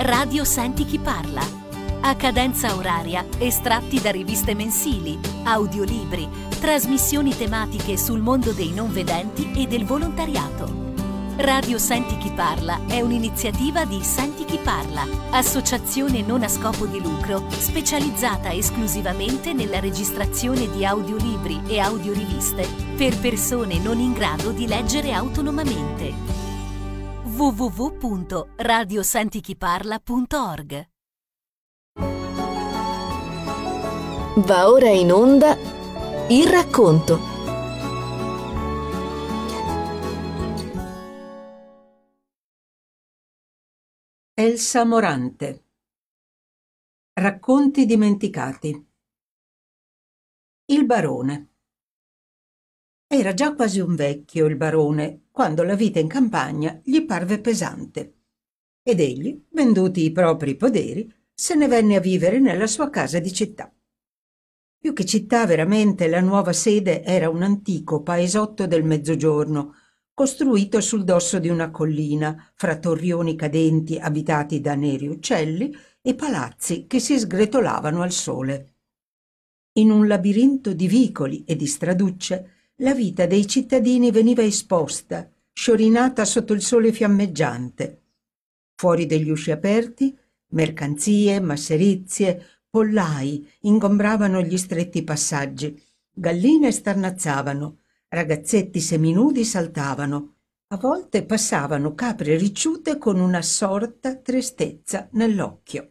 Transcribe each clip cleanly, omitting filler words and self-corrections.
Radio Senti chi parla. A cadenza oraria, estratti da riviste mensili, audiolibri, trasmissioni tematiche sul mondo dei non vedenti e del volontariato. Radio Senti chi parla è un'iniziativa di Senti chi parla, associazione non a scopo di lucro specializzata esclusivamente nella registrazione di audiolibri e audioriviste per persone non in grado di leggere autonomamente. www.radiosentichiparla.org. Va ora in onda il racconto. Elsa Morante. Racconti dimenticati. Il barone. Era già quasi un vecchio il barone quando la vita in campagna gli parve pesante ed egli, venduti i propri poderi, se ne venne a vivere nella sua casa di città. Più che città, veramente, la nuova sede era un antico paesotto del mezzogiorno, costruito sul dosso di una collina, fra torrioni cadenti abitati da neri uccelli e palazzi che si sgretolavano al sole. In un labirinto di vicoli e di straducce, la vita dei cittadini veniva esposta, sciorinata sotto il sole fiammeggiante. Fuori degli usci aperti, mercanzie, masserizie, pollai ingombravano gli stretti passaggi, galline starnazzavano, ragazzetti seminudi saltavano, a volte passavano capre ricciute con una sorta tristezza nell'occhio.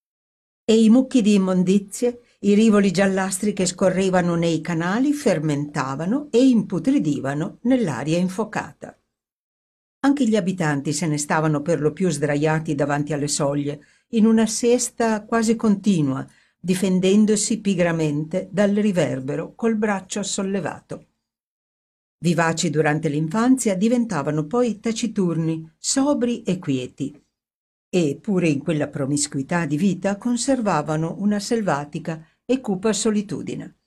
E i mucchi di immondizie, i rivoli giallastri che scorrevano nei canali fermentavano e imputridivano nell'aria infocata. Anche gli abitanti se ne stavano per lo più sdraiati davanti alle soglie, in una siesta quasi continua, difendendosi pigramente dal riverbero col braccio sollevato. Vivaci durante l'infanzia, diventavano poi taciturni, sobri e quieti. E pure in quella promiscuità di vita conservavano una selvatica e cupa solitudine.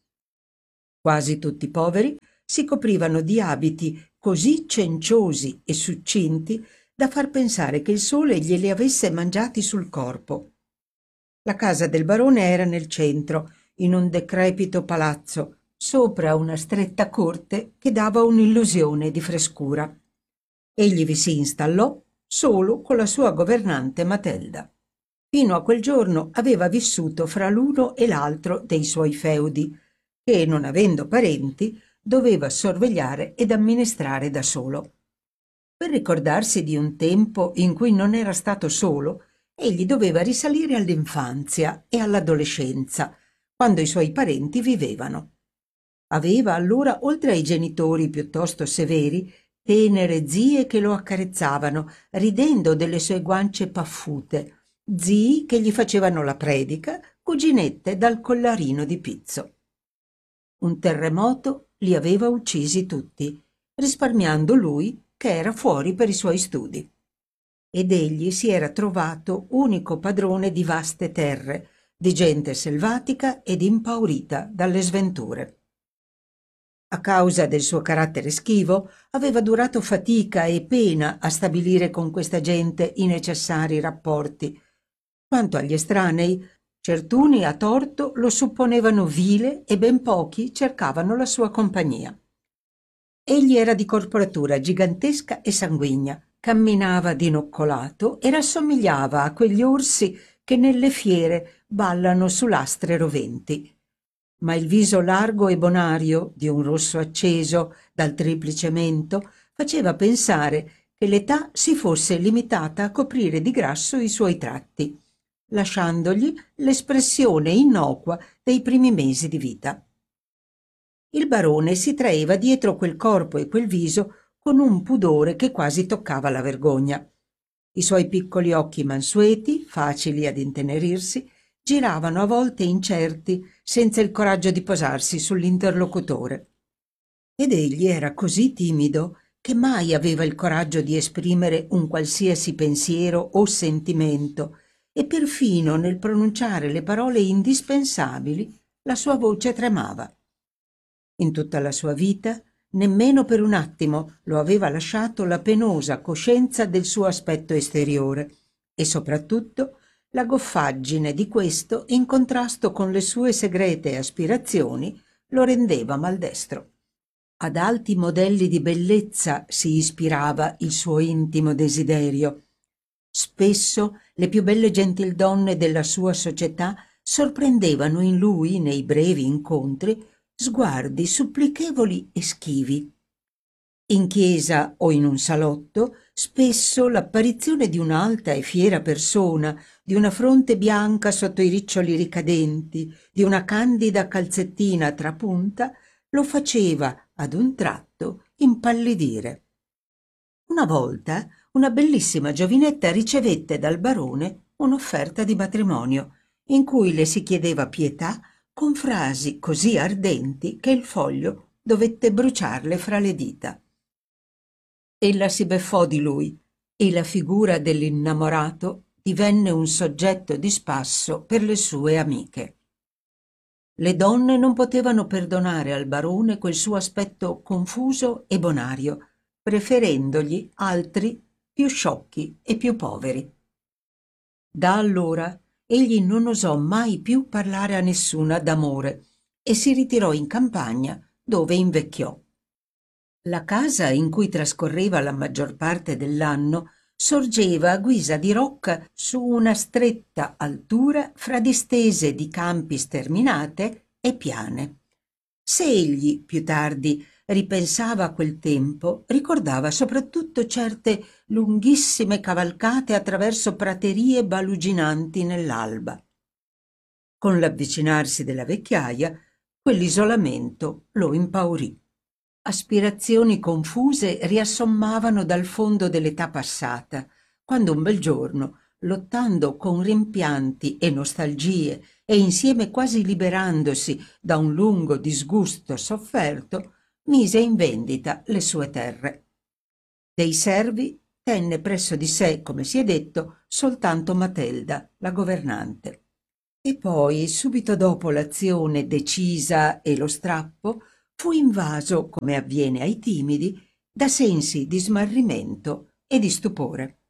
Quasi tutti poveri si coprivano di abiti così cenciosi e succinti da far pensare che il sole glieli avesse mangiati sul corpo. La casa del barone era nel centro, in un decrepito palazzo, sopra una stretta corte che dava un'illusione di frescura. Egli vi si installò solo con la sua governante Matelda. Fino a quel giorno aveva vissuto fra l'uno e l'altro dei suoi feudi, che, non avendo parenti, doveva sorvegliare ed amministrare da solo. Per ricordarsi di un tempo in cui non era stato solo, egli doveva risalire all'infanzia e all'adolescenza, quando i suoi parenti vivevano. Aveva allora, oltre ai genitori piuttosto severi, tenere zie che lo accarezzavano, ridendo delle sue guance paffute, zii che gli facevano la predica, cuginette dal collarino di pizzo. Un terremoto li aveva uccisi tutti, risparmiando lui che era fuori per i suoi studi. Ed egli si era trovato unico padrone di vaste terre, di gente selvatica ed impaurita dalle sventure. A causa del suo carattere schivo, aveva durato fatica e pena a stabilire con questa gente i necessari rapporti. Quanto agli estranei, certuni a torto lo supponevano vile e ben pochi cercavano la sua compagnia. Egli era di corporatura gigantesca e sanguigna, camminava dinoccolato e rassomigliava a quegli orsi che nelle fiere ballano su lastre roventi. Ma il viso largo e bonario, di un rosso acceso dal triplice mento, faceva pensare che l'età si fosse limitata a coprire di grasso i suoi tratti, lasciandogli l'espressione innocua dei primi mesi di vita. Il barone si traeva dietro quel corpo e quel viso con un pudore che quasi toccava la vergogna. I suoi piccoli occhi mansueti, facili ad intenerirsi, giravano a volte incerti, senza il coraggio di posarsi sull'interlocutore. Ed egli era così timido che mai aveva il coraggio di esprimere un qualsiasi pensiero o sentimento, e perfino nel pronunciare le parole indispensabili la sua voce tremava. In tutta la sua vita nemmeno per un attimo lo aveva lasciato la penosa coscienza del suo aspetto esteriore, e soprattutto la goffaggine di questo, in contrasto con le sue segrete aspirazioni, lo rendeva maldestro. Ad alti modelli di bellezza si ispirava il suo intimo desiderio. Spesso le più belle gentildonne della sua società sorprendevano in lui, nei brevi incontri, sguardi supplichevoli e schivi. In chiesa o in un salotto, spesso l'apparizione di un'alta e fiera persona, di una fronte bianca sotto i riccioli ricadenti, di una candida calzettina trapunta, lo faceva, ad un tratto, impallidire. Una volta una bellissima giovinetta ricevette dal barone un'offerta di matrimonio, in cui le si chiedeva pietà con frasi così ardenti che il foglio dovette bruciarle fra le dita. Ella si beffò di lui e la figura dell'innamorato divenne un soggetto di spasso per le sue amiche. Le donne non potevano perdonare al barone quel suo aspetto confuso e bonario, preferendogli altri più sciocchi e più poveri. Da allora egli non osò mai più parlare a nessuna d'amore e si ritirò in campagna, dove invecchiò. La casa in cui trascorreva la maggior parte dell'anno sorgeva a guisa di rocca su una stretta altura fra distese di campi sterminate e piane. Se egli, più tardi, ripensava a quel tempo, ricordava soprattutto certe lunghissime cavalcate attraverso praterie baluginanti nell'alba. Con l'avvicinarsi della vecchiaia, quell'isolamento lo impaurì. Aspirazioni confuse riassommavano dal fondo dell'età passata, quando un bel giorno, lottando con rimpianti e nostalgie e insieme quasi liberandosi da un lungo disgusto sofferto, mise in vendita le sue terre. Dei servi tenne presso di sé, come si è detto, soltanto Matelda, la governante. E poi, subito dopo l'azione decisa e lo strappo, fu invaso, come avviene ai timidi, da sensi di smarrimento e di stupore.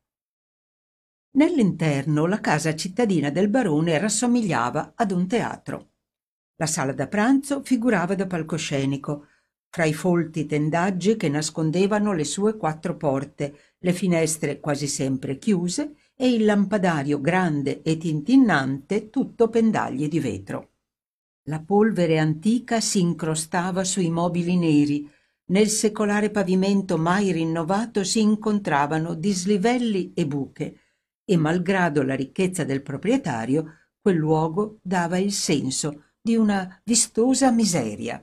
Nell'interno la casa cittadina del barone rassomigliava ad un teatro. La sala da pranzo figurava da palcoscenico, fra i folti tendaggi che nascondevano le sue 4 porte, le finestre quasi sempre chiuse e il lampadario grande e tintinnante tutto pendagli di vetro. La polvere antica si incrostava sui mobili neri, nel secolare pavimento mai rinnovato si incontravano dislivelli e buche, e malgrado la ricchezza del proprietario, quel luogo dava il senso di una vistosa miseria.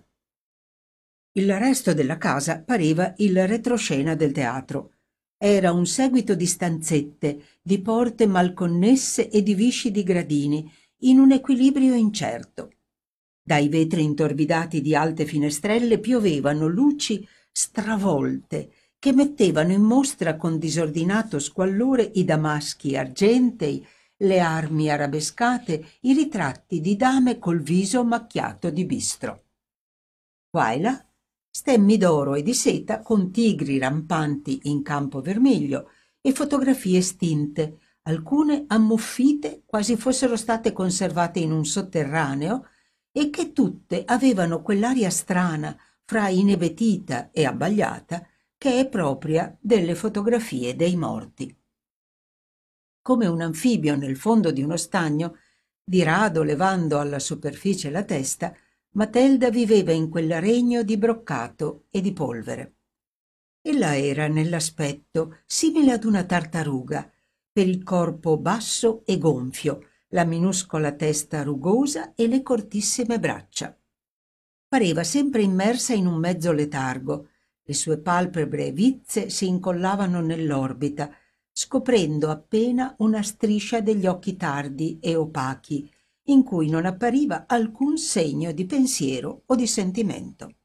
Il resto della casa pareva il retroscena del teatro. Era un seguito di stanzette, di porte mal connesse e di viscidi gradini, in un equilibrio incerto. Dai vetri intorbidati di alte finestrelle piovevano luci stravolte che mettevano in mostra con disordinato squallore i damaschi argentei, le armi arabescate, i ritratti di dame col viso macchiato di bistro. Qua e là stemmi d'oro e di seta con tigri rampanti in campo vermiglio e fotografie stinte, alcune ammuffite quasi fossero state conservate in un sotterraneo e che tutte avevano quell'aria strana, fra inebetita e abbagliata, che è propria delle fotografie dei morti. Come un anfibio nel fondo di uno stagno, di rado levando alla superficie la testa, Matelda viveva in quel regno di broccato e di polvere. Ella era nell'aspetto simile ad una tartaruga, per il corpo basso e gonfio, la minuscola testa rugosa e le cortissime braccia. Pareva sempre immersa in un mezzo letargo. Le sue palpebre vizze si incollavano nell'orbita, scoprendo appena una striscia degli occhi tardi e opachi, in cui non appariva alcun segno di pensiero o di sentimento.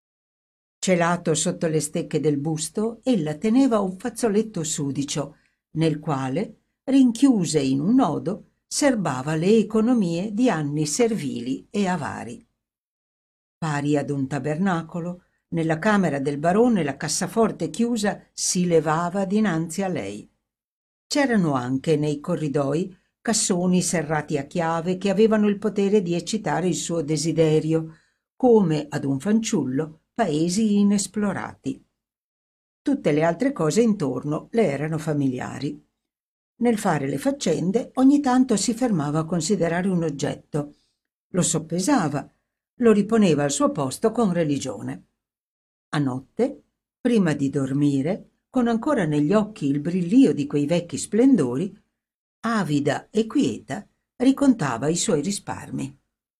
Celato sotto le stecche del busto, ella teneva un fazzoletto sudicio, nel quale, rinchiuse in un nodo, serbava le economie di anni servili e avari. Pari ad un tabernacolo, nella camera del barone la cassaforte chiusa si levava dinanzi a lei. C'erano anche nei corridoi cassoni serrati a chiave che avevano il potere di eccitare il suo desiderio, come ad un fanciullo paesi inesplorati. Tutte le altre cose intorno le erano familiari. Nel fare le faccende ogni tanto si fermava a considerare un oggetto, lo soppesava, lo riponeva al suo posto con religione. A notte, prima di dormire, con ancora negli occhi il brillio di quei vecchi splendori, avida e quieta, ricontava i suoi risparmi.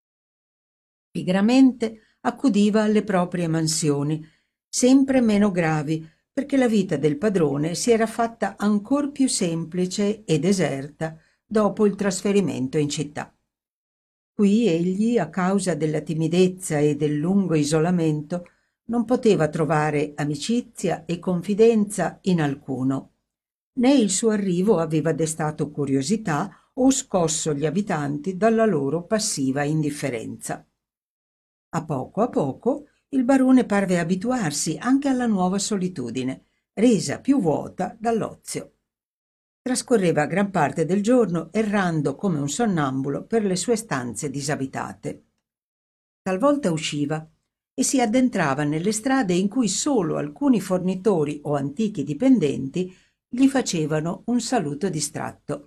Pigramente accudiva alle proprie mansioni, sempre meno gravi, perché la vita del padrone si era fatta ancor più semplice e deserta dopo il trasferimento in città. Qui egli, a causa della timidezza e del lungo isolamento, non poteva trovare amicizia e confidenza in alcuno, né il suo arrivo aveva destato curiosità o scosso gli abitanti dalla loro passiva indifferenza. A poco il barone parve abituarsi anche alla nuova solitudine, resa più vuota dall'ozio. Trascorreva gran parte del giorno errando come un sonnambulo per le sue stanze disabitate. Talvolta usciva e si addentrava nelle strade in cui solo alcuni fornitori o antichi dipendenti gli facevano un saluto distratto.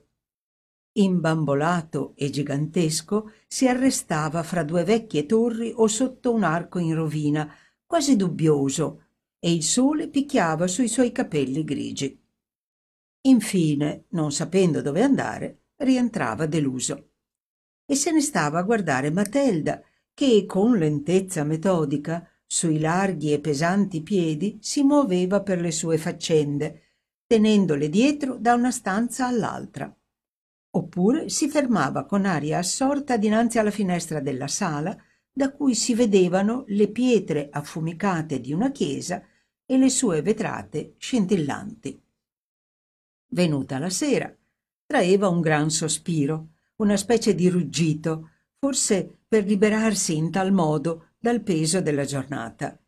Imbambolato e gigantesco, si arrestava fra due vecchie torri o sotto un arco in rovina, quasi dubbioso, e il sole picchiava sui suoi capelli grigi. Infine, non sapendo dove andare, rientrava deluso. E se ne stava a guardare Matilda, che con lentezza metodica, sui larghi e pesanti piedi, si muoveva per le sue faccende, tenendole dietro da una stanza all'altra. Oppure si fermava con aria assorta dinanzi alla finestra della sala, da cui si vedevano le pietre affumicate di una chiesa e le sue vetrate scintillanti. Venuta la sera, traeva un gran sospiro, una specie di ruggito, forse per liberarsi in tal modo dal peso della giornata.